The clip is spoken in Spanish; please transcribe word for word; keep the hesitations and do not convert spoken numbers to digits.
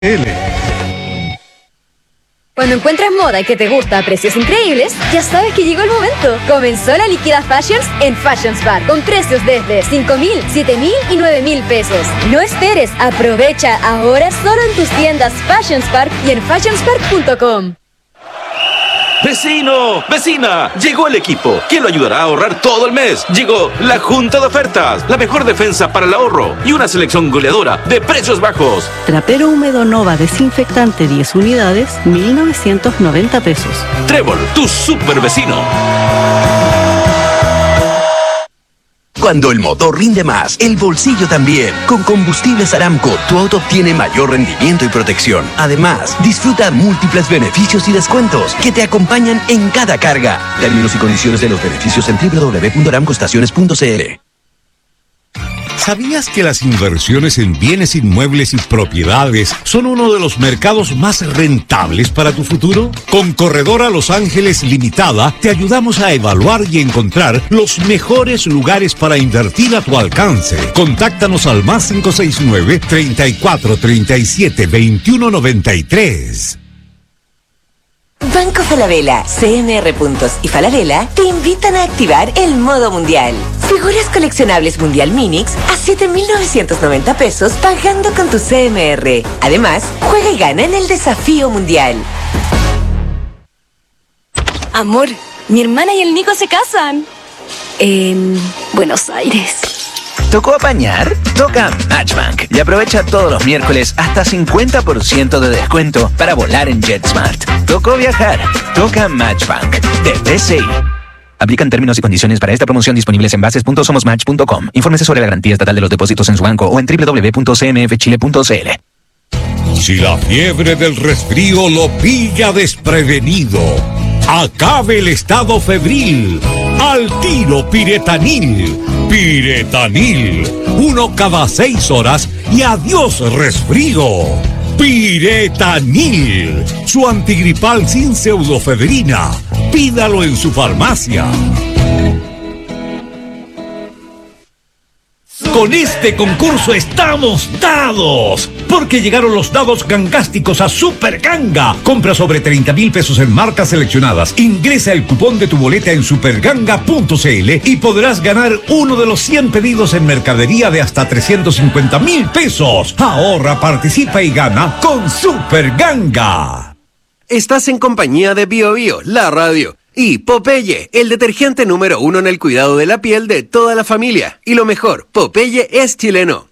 Cuando encuentras moda que te gusta a precios increíbles, ya sabes que llegó el momento. Comenzó la Liquida Fashions en Fashions Bar, con precios desde cinco mil, siete mil y nueve mil pesos. No esperes, aprovecha ahora solo en tus tiendas Fashions Park y en fashions park punto com. ¡Vecino! ¡Vecina! Llegó el equipo que lo ayudará a ahorrar todo el mes. Llegó la Junta de Ofertas, la mejor defensa para el ahorro y una selección goleadora de precios bajos. Trapero húmedo Nova desinfectante diez unidades, mil novecientos noventa pesos. Trébol, tu super vecino. Cuando el motor rinde más, el bolsillo también. Con Combustibles Aramco, tu auto obtiene mayor rendimiento y protección. Además, disfruta múltiples beneficios y descuentos que te acompañan en cada carga. Términos y condiciones de los beneficios en doble u doble u doble u punto aramco estaciones punto c l. ¿Sabías que las inversiones en bienes inmuebles y propiedades son uno de los mercados más rentables para tu futuro? Con Corredora Los Ángeles Limitada te ayudamos a evaluar y encontrar los mejores lugares para invertir a tu alcance. Contáctanos al más cinco seis nueve, treinta y cuatro, treinta y siete, veintiuno noventa y tres. Banco Falabella, C M R Puntos y Falabella te invitan a activar el modo mundial. Figuras coleccionables Mundial Minix a siete mil novecientos noventa pesos pagando con tu C M R. Además, juega y gana en el desafío mundial. Amor, mi hermana y el Nico se casan. En Buenos Aires. ¿Tocó apañar? Toca Matchbank y aprovecha todos los miércoles hasta cincuenta por ciento de descuento para volar en JetSmart. ¿Tocó viajar? Toca Matchbank de B C I. Aplican términos y condiciones para esta promoción disponibles en bases punto somos match punto com. Infórmese sobre la garantía estatal de los depósitos en su banco o en doble u doble u doble u punto c m f chile punto c l. Si la fiebre del resfrío lo pilla desprevenido, acabe el estado febril. Al tiro Piretanil. Piretanil. Uno cada seis horas y adiós resfrío. Piretanil. Su antigripal sin pseudofebrina. Pídalo en su farmacia. Con este concurso estamos dados, porque llegaron los dados gangásticos a Super Ganga. Compra sobre treinta mil pesos en marcas seleccionadas. Ingresa el cupón de tu boleta en superganga punto c l y podrás ganar uno de los cien pedidos en mercadería de hasta trescientos cincuenta mil pesos. Ahorra, participa y gana con Super Ganga. Estás en compañía de Bio Bio, la radio. Y Popeye, el detergente número uno en el cuidado de la piel de toda la familia. Y lo mejor, Popeye es chileno.